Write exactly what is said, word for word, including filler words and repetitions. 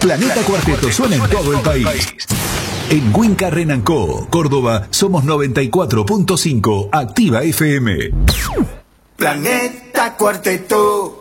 Planeta Cuarteto suena en todo el país. En Winca Renancó, Córdoba, somos noventa y cuatro punto cinco, Activa F M. Planeta Cuarteto.